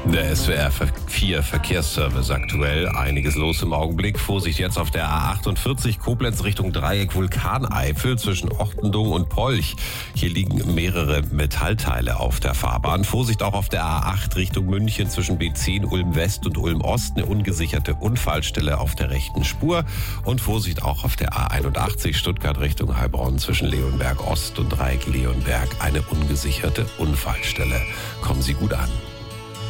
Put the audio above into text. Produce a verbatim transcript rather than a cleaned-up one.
Der S W R vier Verkehrsservice aktuell. Einiges los im Augenblick. Vorsicht jetzt auf der A achtundvierzig Koblenz Richtung Dreieck Vulkaneifel zwischen Ortendung und Polch. Hier liegen mehrere Metallteile auf der Fahrbahn. Vorsicht auch auf der A acht Richtung München zwischen B zehn Ulm West und Ulm Ost. Eine ungesicherte Unfallstelle auf der rechten Spur. Und Vorsicht auch auf der A einundachtzig Stuttgart Richtung Heilbronn zwischen Leonberg Ost und Dreieck Leonberg. Eine ungesicherte Unfallstelle. Kommen Sie gut an.